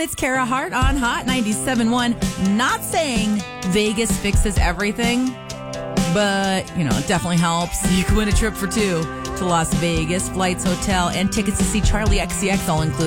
It's Kara Hart on Hot 97.1. Not saying Vegas fixes everything, but, it definitely helps. You can win a trip for two to Las Vegas. Flights, hotel, and tickets to see Charlie XCX all included.